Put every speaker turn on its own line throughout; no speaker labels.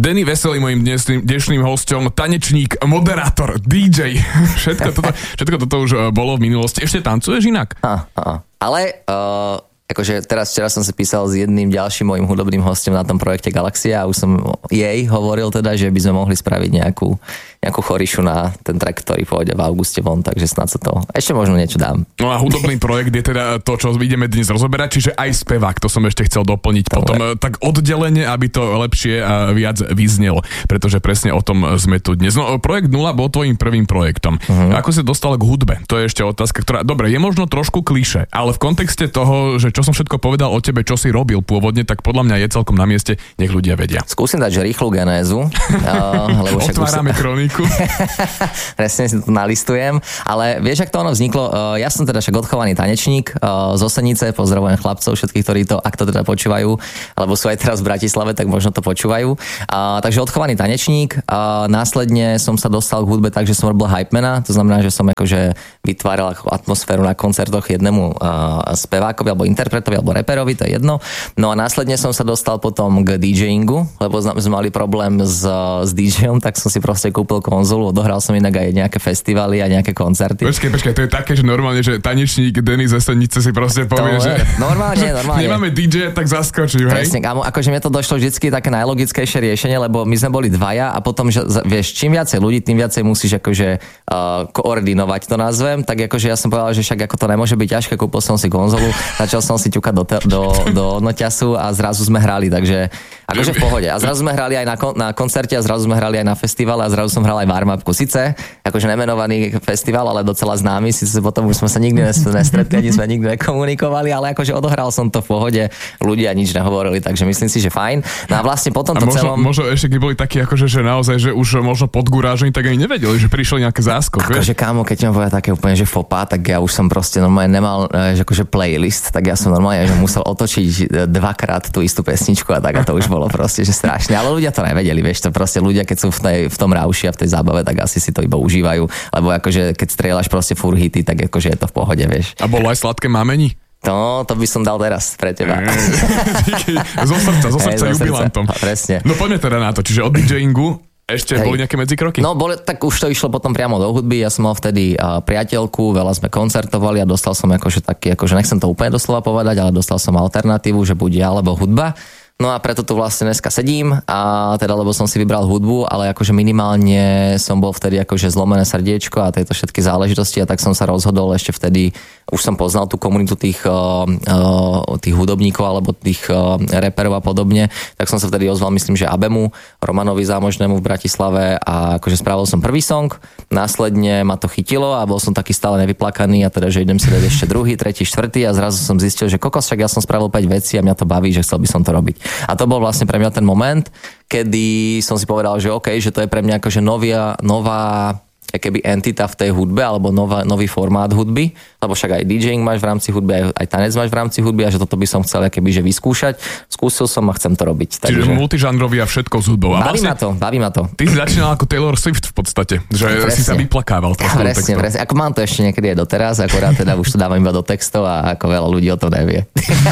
Denny Veselý, mojím dnešným hosťom, tanečník, moderátor, DJ. Všetko toto už bolo v minulosti. Ešte tancuješ inak?
Ale akože včera som si písal s jedným ďalším mojím hudobným hostom na tom projekte Galaxia a už som jej hovoril teda, že by sme mohli spraviť nejakú chorišu na ten track, ktorý pôjde v auguste von, takže snad sa to ešte možno niečo dám.
No a hudobný projekt je teda to, čo ideme dnes rozoberať, čiže aj spevák, to som ešte chcel doplniť potom tak oddelenie, aby to lepšie a viac vyznelo, pretože presne o tom sme tu dnes. No projekt 0 bol tvojím prvým projektom. Ako si dostal k hudbe? To je ešte otázka, ktorá, dobre, je možno trošku klišé, ale v kontexte toho, že čo som všetko povedal o tebe, čo si robil pôvodne, tak podľa mňa je celkom na mieste, nech ľudia vedia.
Skúsim dať, že rýchlu genézu.
Otvárame kroniku.
Presne si to nalistujem, ale vieš, ak to ono vzniklo, ja som teda však odchovaný tanečník z Osenice, pozdravujem chlapcov, všetkých, ktorí to, ak to teda počúvajú, alebo sú aj teraz v Bratislave, tak možno to počúvajú. Takže odchovaný tanečník, následne som sa dostal k hudbe tak, že som robil hypemana, to znamená, že som akože vytváral atmosféru na koncertoch jednému spevákovi, alebo interpretovi, alebo reperovi, to je jedno. No a následne som sa dostal potom k DJingu, lebo sme mali problém s DJom, tak som si proste kúpil konzolu, odohral som inak aj nejaké festivaly a nejaké koncerty.
Počkaj, to je také, že normálne, že tanečník Denny z Osenice si proste povie, že
normálne.
Nemáme DJ, tak zaskočím, hej?
Presne, akože mne to došlo vždycky také najlogickejšie riešenie, lebo my sme boli dvaja a potom, že vieš, čím viacej ľudí, tým viacej musíš akože koordinovať, to nazvem, tak akože ja som povedal, že však ako to nemôže byť ťažké, kúpil som si konzolu, začal som si ťukať do noťasu a zrazu sme hrali, takže akože v pohode. A zrazu sme hrali aj na koncerte a zrazu sme hrali aj na festivale a zrazu som hral aj warm-upku. Sice akože nemenovaný festival, ale docela známy, sice potom už sme sa nikdy nestretli, ani sme nikdy nekomunikovali, ale akože odohral som to v pohode, ľudia nič nehovorili, takže myslím si, že fajn. No a vlastne potom to celom...
Možno ešte keď boli takí akože, že naozaj, že už možno podgurážení, tak ani nevedeli, že prišli nejaké záskok.
Akože kámo, keď ma povedal také úplne, že fopa, tak ja už som proste normálne nemal že akože playlist, tak ja som normálne že musel otočiť dvakrát tú istú pesničku a tak a to už bolo proste, že strašne. Ale ľudia to nevedeli, vieš, to proste ľudia, keď sú v tom rauši a v tej zábave, tak asi si to iba užívajú, lebo akože keď strieľaš proste furt hity, tak akože je to v pohode, vieš.
A bolo aj sladké mámení?
No, to by som dal teraz pre teba.
Zo srdca jubilantom.
Presne.
No poďme teda na to, čiže od DJingu ešte boli nejaké medzikroky?
No, tak už to išlo potom priamo do hudby. Ja som mal vtedy priateľku, veľa sme koncertovali a dostal som akože taký, akože nechcem to úplne doslova povedať, ale dostal som alternatívu, že buď ja alebo hudba. No a preto tu vlastne dneska sedím a teda, lebo som si vybral hudbu, ale akože minimálne som bol vtedy akože zlomené srdiečko a tieto všetky záležitosti a tak som sa rozhodol ešte vtedy, už som poznal tú komunitu tých hudobníkov alebo tých reperov a podobne, tak som sa vtedy ozval, myslím, že Abemu, Romanovi Zámožnému v Bratislave a akože spravil som prvý song, následne ma to chytilo a bol som taký stále nevyplakaný a teda, že idem si dať ešte druhý, tretí, štvrtý a zrazu som zistil, že kokos, však ja som spravil 5 vecí a mňa to baví, že chcel by som to robiť. A to bol vlastne pre mňa ten moment, kedy som si povedal, že OK, že to je pre mňa akože nová keby entita v tej hudbe, alebo nový formát hudby, lebo však aj DJing máš v rámci hudby, aj tanec máš v rámci hudby a že toto by som chcel keby že vyskúšať. Skúsil som a chcem to robiť.
Čiže multižánrový a všetko s hudbou.
Baví ma to.
Ty si začínal ako Taylor Swift v podstate, že presne. Si sa vyplakával.
Presne. Ako mám to ešte niekedy aj doteraz, akorát teda už to dávam iba do textov a ako veľa ľudí o to nevie.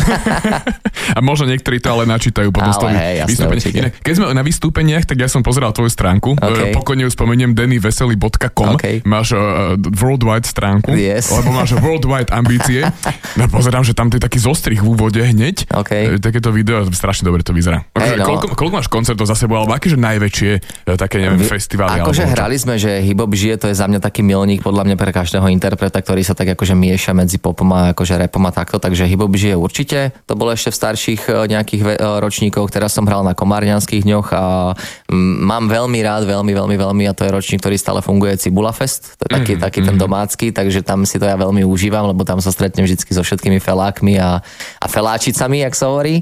A možno niektorí to ale načítajú potom z toho vystúpenia. Keď sme na vystúpeniach, tak ja som pozeral tvoju stránku. Okay. Pokojne ju spomeniem dennyveselý.com. Okay. Máš worldwide stránku,
yes.
Lebo máš worldwide ambície. Ja pozerám, že tam to je taký zostrih v úvode hneď.
Okay.
Takéto video, strašne dobre to vyzerá. Koľko máš koncertov za sebou, alebo aké že najväčšie také, neviem, festivály?
Akože hrali sme, že hip-hop žije, to je za mňa taký milník, podľa mňa pre každého interpreta, ktorý sa tak akože mieša medzi popom a akože rapom a takto, takže hip-hop žije určite. To bolo ešte v starších nejakých ročníkoch, teraz som hral na Komárňanských dňoch a mám veľmi rád, veľmi a to je ročník, ktorý stále funguje, Cibula Fest, to je taký ten domácky, takže tam si to ja veľmi užívam, lebo tam sa stretnem vždycky so všetkými felákmi a feláčicami, jak sa hovorí.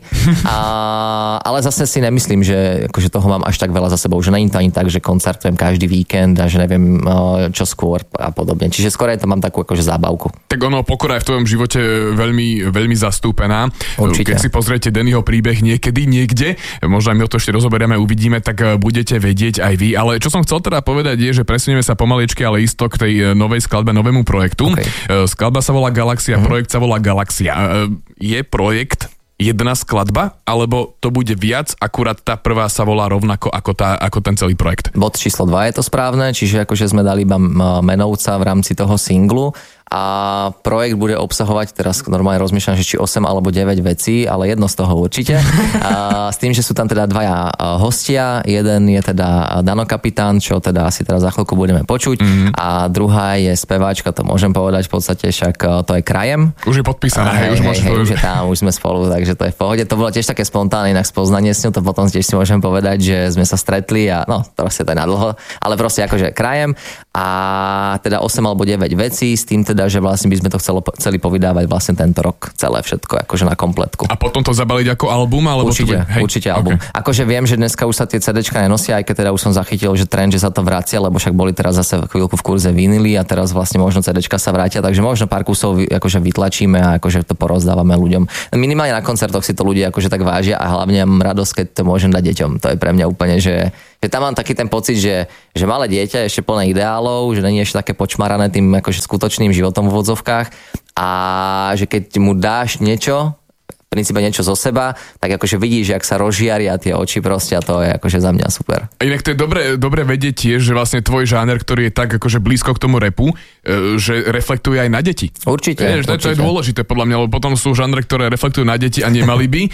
Ale zase si nemyslím, že akože toho mám až tak veľa za sebou, že není to ani tak, že koncertujem každý víkend a že neviem čo skôr a podobne. Čiže skôr to mám takú akože zábavku.
Tak ono, pokora je v tvojom živote veľmi zastúpená.
Určite.
Keď si pozriete Dennyho príbeh niekedy, niekde, možno aj my to ešte rozoberieme, uvidíme, tak budete vedieť aj vy. Ale čo som chcel teda povedať je, že presunieme sa pomaličky, ale isto k tej novej skladbe, novému projektu. Okay. Skladba sa volá Galaxia, projekt sa volá Galaxia. Je projekt jedna skladba, alebo to bude viac, akurát tá prvá sa volá rovnako ako ten celý projekt?
Bod číslo 2 je to správne, čiže akože sme dali iba menovca v rámci toho singlu a projekt bude obsahovať, teraz normálne rozmýšľam, že či 8 alebo 9 vecí, ale jedno z toho určite. A s tým, že sú tam teda dvaja hostia, jeden je teda Dano Kapitán, čo teda asi teraz za chvíľku budeme počuť, a druhá je speváčka, to môžem povedať v podstate, však to je Krajem.
Už je podpísaná,
už je tam, už sme spolu, takže to je v pohode. To bolo tiež také spontánne inak spoznanie s ňou, to potom tiež si môžem povedať, že sme sa stretli a no, proste to je nadlho, ale proste akože Krajem a teda 8 alebo 9 vecí, s tým teda, že vlastne by sme to chceli povydávať vlastne tento rok celé všetko, akože na kompletku.
A potom to zabaliť ako album? Alebo
určite album. Okay. Akože viem, že dneska už sa tie CDčka nenosia, aj keď teda už som zachytil, že trend, že sa to vracia, lebo však boli teraz zase chvíľku v kurze vinily a teraz vlastne možno CDčka sa vrátia, takže možno pár kusov akože vytlačíme a akože to porozdávame ľuďom. Minimálne na koncertoch si to ľudia akože tak vážia a hlavne mám radosť, keď to môžem dať deťom. To je pre mňa úplne, že tam mám taký ten pocit, že malé dieťa je ešte plné ideálov, že není ešte také počmarané tým akože skutočným životom v vodzovkách a že keď mu dáš niečo, v princípe niečo zo seba, tak akože vidíš, že ak sa rozžiaria tie oči proste a to je akože za mňa super.
Inak to je dobre vedieť tiež, že vlastne tvoj žáner, ktorý je tak akože blízko k tomu rapu, že reflektuje aj na deti.
Určite.
To je dôležité podľa mňa, lebo potom sú žánre, ktoré reflektujú na deti a nemali by.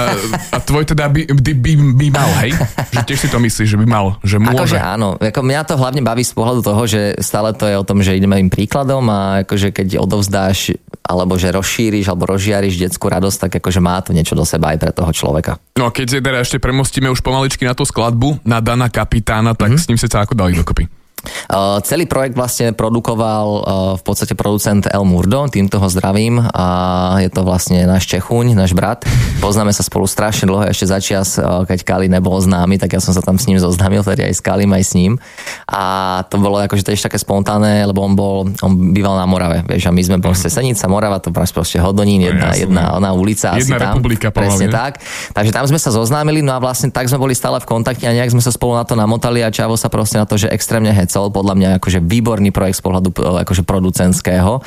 A tvoj teda by mal, hej? Že tiež si to myslíš, že by mal, že môže.
Akože áno. Ako mňa to hlavne baví z pohľadu toho, že stále to je o tom, že ideme im príkladom a akože keď odovzdáš alebo že rozšíriš alebo rozžiariš detskú radosť, tak akože má to niečo do seba aj pre toho človeka. No
a keď teda ešte premostíme už pomaličky na tú skladbu, na Dana Kapitána, tak s ním sa ako dali dokopy?
Celý projekt vlastne produkoval v podstate producent El Murdo, týmto ho zdravím a je to vlastne náš Čechuň, náš brat. Poznáme sa spolu strašne dlho, ešte začias, keď Kali nebol známy, tak ja som sa tam s ním zoznámil, tedy aj s Kalim, aj s ním. A to bolo akože tiež také spontánne, lebo on býval na Morave, vieš, a my sme proste Senica, Morava, to proste Hodonín, jedna ulica.
Jedna republika,
presne tak. Takže tam sme sa zoznámili, no a vlastne tak sme boli stále v kontakte a nejak sme sa spolu na to namotali a Čavo sa proste na to, že extrémne podľa mňa akože výborný projekt z pohľadu akože producentského.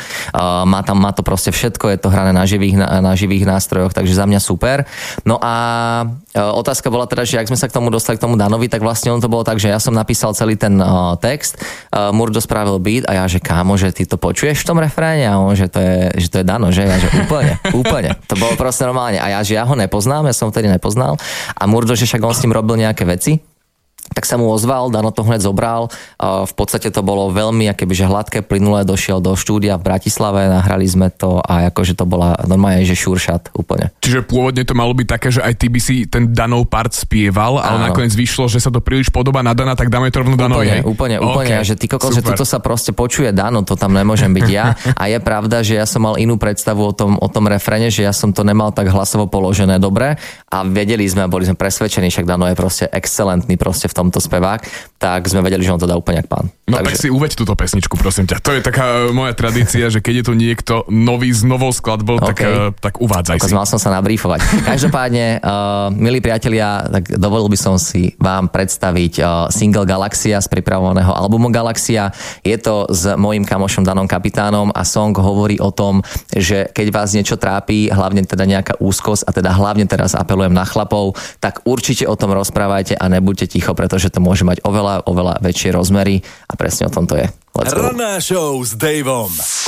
Má to proste všetko, je to hrané na živých nástrojoch, takže za mňa super. No a otázka bola teda, že ak sme sa k tomu dostali k tomu Danovi, tak vlastne on to bolo tak, že ja som napísal celý ten text, Murdo spravil beat a ja, že kámo, že ty to počuješ v tom refréne a on, že to je Dano, že ja, že úplne. To bolo proste normálne. A ja, že ja ho nepoznám, ja som ho vtedy nepoznal a Murdo, že však on s tým robil nejaké veci, tak sa mu ozval, Dano to hneď zobral. V podstate to bolo veľmi akébyže hladké, plynulé, došiel do štúdia v Bratislave, nahrali sme to a akože to bola normálne, že sure shot úplne.
Čiže pôvodne to malo byť také, že aj ty by si ten Danov part spieval, ale nakoniec vyšlo, že sa to príliš podobá na Dana, tak dáme to rovno Danovi.
Úplne. Okay. A že ty kokos, že toto sa proste počuje Dano, to tam nemôžem byť ja. A je pravda, že ja som mal inú predstavu o tom refrene, že ja som to nemal tak hlasovo položené dobre a vedeli sme, boli sme presvedčení, však Dano je proste excelentný proste v tomto spevák, tak sme vedeli, že on to dá úplne jak pán.
No tak si uveď túto pesničku, prosím ťa. To je taká moja tradícia, že keď je tu niekto nový s novou skladbou, tak uvádzaj si.
Mal som sa nabrífovať. Každopádne, milí priatelia, tak dovolil by som si vám predstaviť single Galaxia z pripravovaného albumu Galaxia. Je to s mojím kamošom Danom Kapitánom a song hovorí o tom, že keď vás niečo trápi, hlavne teda nejaká úzkosť a teda hlavne teraz apelujem na chlapov, tak určite o tom rozprávajte a nebuďte ticho, pretože to môže mať oveľa väčšie rozmery a presne o tom to je.
Ranná show s Davom.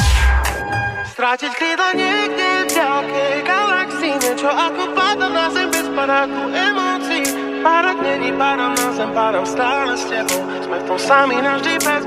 Strátiť krídla niekde v ďalkej galaxii, niečo ako padám na zem bez paráku emócií. Párok není, pádam na zem, pádam stále s tebou. Sme v tom sami navždy bez